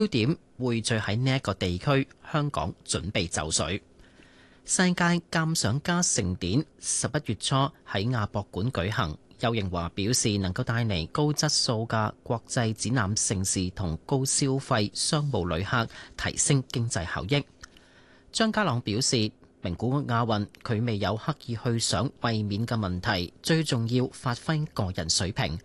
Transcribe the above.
焦點匯聚喺呢一個地區，香港準備就緒。世界鑑賞家盛典11月初喺亞博館舉行，邱應華表示能夠帶嚟高質素嘅國際展覽盛事同高消費商務旅客，提升經濟效益。張家朗表示，名古屋亞運佢未有刻意去想衛冕嘅問題，最重要發揮個人水平。